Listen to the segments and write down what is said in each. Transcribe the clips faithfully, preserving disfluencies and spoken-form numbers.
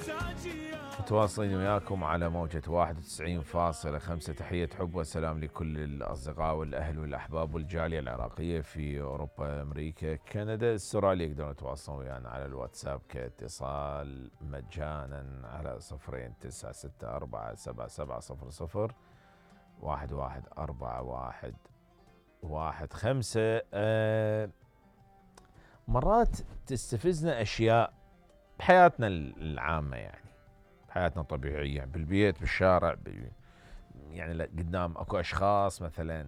متواصلين وياكم على موجة واحد وتسعين فاصلة خمسة. تحية حب وسلام لكل الأصدقاء والأهل والأحباب والجالية العراقية في أوروبا، أمريكا، كندا، استراليا. يقدرون يتواصلون ويانا على الواتساب كاتصال مجانا على صفرين تسعة ستة أربعة سبعة سبعة صفر صفر واحد واحد أربعة واحد واحد خمسة. أه مرات تستفزنا أشياء بحياتنا العامة، يعني حياتنا الطبيعية، بالبيت، بالشارع، يعني قدام اكو اشخاص مثلا،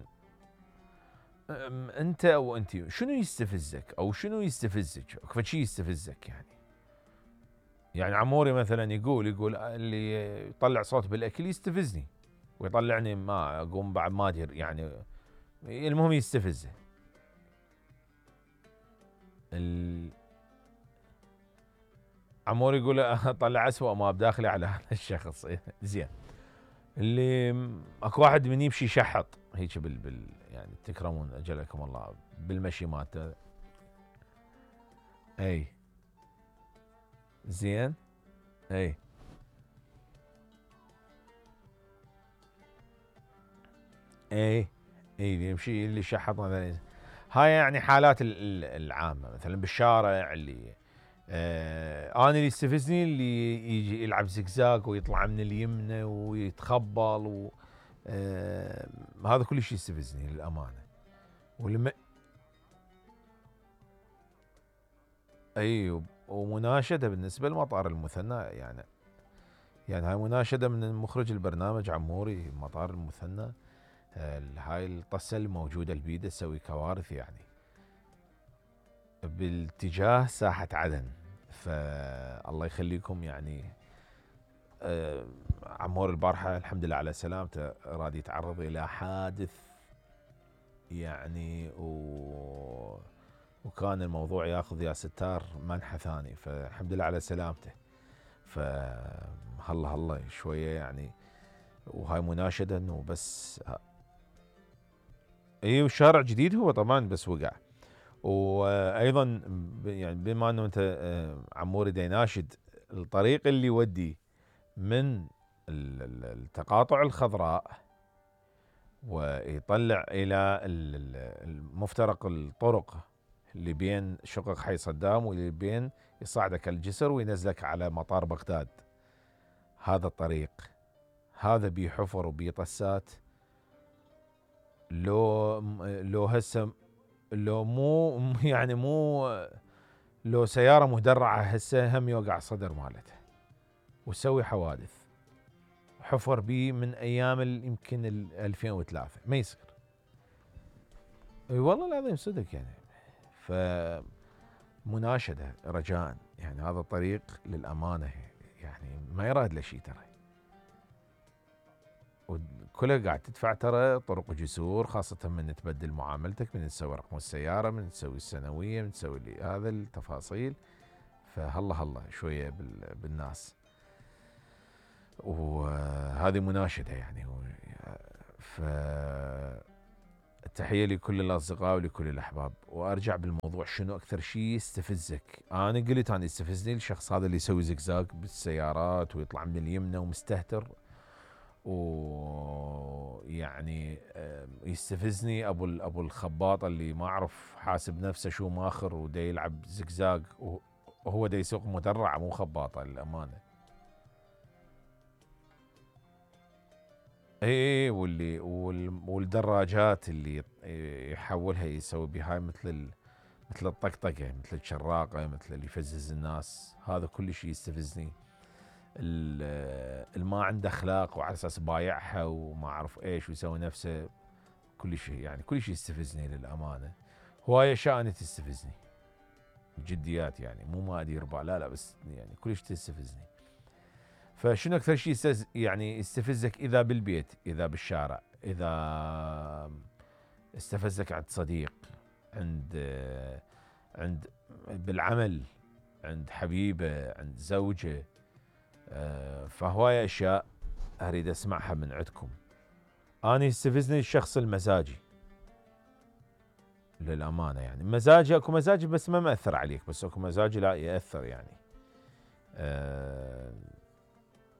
انت او انت شنو يستفزك او شنو يستفزك؟ اكو شيء يستفزك يعني. يعني عموري مثلا يقول يقول اللي يطلع صوت بالاكل يستفزني ويطلعني، ما اقوم بعد ما ادري يعني، المهم يستفزه. ال... عمور يقول طلع اسوأ ما بداخلي على هذا الشخص. زين، اللي اكو واحد من يمشي يشحط هيك بال, بال يعني تكرمون اجلكم الله بالمشي مالته. اي زين، اي اي اي يمشي اللي يشحط مثلا. هاي يعني حالات العامه، مثلا بالشارع اللي آه انا اللي يستفزني اللي يجي يلعب زقزاق ويطلع من اليمنى ويتخبل و آه هذا كل شيء يستفزني للامانه. ولما اي ومناشده بالنسبه لمطار المثنى، يعني يعني هاي مناشده من مخرج البرنامج عموري، مطار المثنى. هاي الطسه الموجوده البيده تسوي كوارث يعني بالاتجاه ساحه عدن. فالله يخليكم يعني. آه عمور البارحه الحمد لله على سلامته، راد يتعرض الى حادث يعني، و وكان الموضوع ياخذ يا ستار منحى ثاني، فالحمد لله على سلامته. فهلا هلا شويه يعني. وهاي مناشده انه بس اي وشارع جديد هو طبعا، بس وقع. وايضا يعني بما انه انت عموري دا يناشد الطريق اللي يودي من التقاطع الخضراء ويطلع الى المفترق الطرق اللي بين شقق حي صدام واللي بين يصعدك الجسر وينزلك على مطار بغداد. هذا الطريق هذا بيه حفر وبيه طسات. لو لو هسه لو مو يعني مو لو سيارة مدرعة هسه هم يوقع صدر مالته ويسوي حوادث. حفر بيه من ايام يمكن ألفين وثلاثة ما يصير. اي والله العظيم صدق يعني. فمناشدة رجاء يعني، هذا الطريق للأمانة يعني ما يراد له شيء ترى، وكلها قاعد تدفع ترى طرق وجسور، خاصة من تبدل معاملتك، من تسوي رقم السيارة، من تسوي السنوية، من تسوي لي هذا التفاصيل. فهلا هلا شوية بالناس. وهذه مناشدة يعني. ف التحية لكل الأصدقاء ولكل الأحباب. وأرجع بالموضوع، شنو أكثر شيء يستفزك؟ أنا قلت أنا يستفزني الشخص هذا اللي يسوي زقزاق بالسيارات ويطلع من اليمنى ومستهتر، ويعني يستفزني أبو أبو الخباط اللي ما أعرف حاسب نفسه شو ماخر ودا يلعب زقزاق وهو دا يسوق مدرعة مو خباطة للأمانة. اي واللي والدراجات اللي يحولها يسوي بهاي مثل مثل الطقطقه، مثل الشراقه، مثل اللي يفزز الناس. هذا كل شيء يستفزني. الما عنده اخلاق وعلى اساس بايعها وما اعرف ايش ويسوي نفسه كل شيء، يعني كل شيء يستفزني للامانه. هواي اشياء انا تستفزني جديات يعني، مو ما ادير بال، لا لا بس يعني كل شيء تستفزني. فشنو اكثر شيء يعني يستفزك؟ اذا بالبيت، اذا بالشارع، اذا استفزك عند صديق، عند عند بالعمل، عند حبيبه، عند زوجه. فهواية اشياء اريد اسمعها من عندكم. انا يستفزني الشخص المزاجي للامانه، يعني مزاجي اكو مزاجي بس ما مأثر عليك، بس اكو مزاجي لا يأثر يعني. أه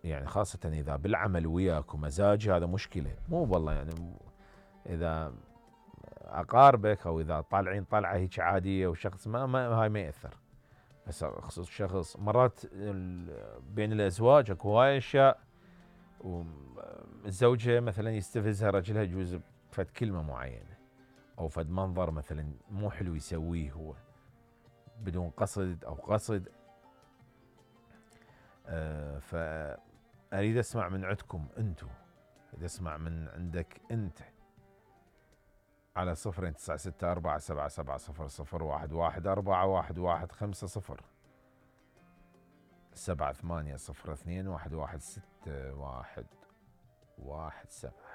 يعني خاصة إذا بالعمل وياك ومزاج، هذا مشكلة. مو والله يعني إذا أقاربك أو إذا طالعين طلعة هيك عادية وشخص ما, ما هاي ما يأثر. بس خصوص شخص مرات بين الأزواج أكو هواي أشياء، والزوجة مثلا يستفزها رجلها يجوز فد كلمة معينة أو فد منظر مثلا مو حلو يسويه هو بدون قصد أو قصد. أه فأريد أسمع من عندكم أنتو، أريد أسمع من عندك أنت على صفرين تسعة ستة أربعة سبعة سبعة صفر صفر واحد واحد أربعة واحد واحد خمسة صفر سبعة ثمانية صفر اثنين واحد واحد ستة واحد واحد سبعة.